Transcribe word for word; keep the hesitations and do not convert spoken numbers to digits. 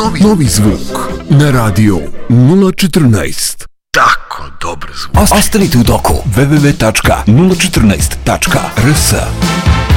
novi, novi zvuk na radio nula četrnaest. Tako dobar zvuk. Ostanite u doku. w w w tačka nula četrnaest tačka r s